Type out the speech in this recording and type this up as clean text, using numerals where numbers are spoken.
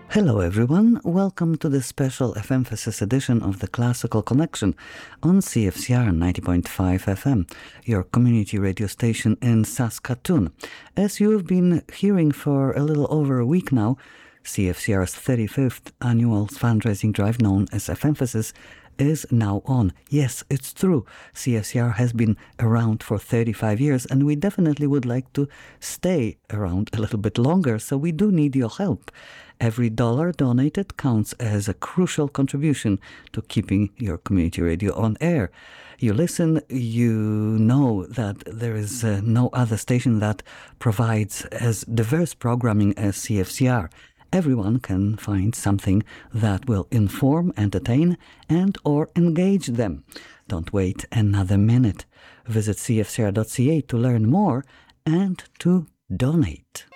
Hello everyone, welcome to this special F-Emphasis edition of the Classical Connection on CFCR 90.5 FM, your community radio station in Saskatoon. As you've been hearing for a little over a week now, CFCR's 35th annual fundraising drive known as F-Emphasis is now on. Yes, it's true. CFCR has been around for 35 years and we definitely would like to stay around a little bit longer, so we do need your help. Every dollar donated counts as a crucial contribution to keeping your community radio on air. You listen, you know that there is no other station that provides as diverse programming as CFCR. Everyone can find something that will inform, entertain, and or engage them. Don't wait another minute. Visit cfcr.ca to learn more and to donate.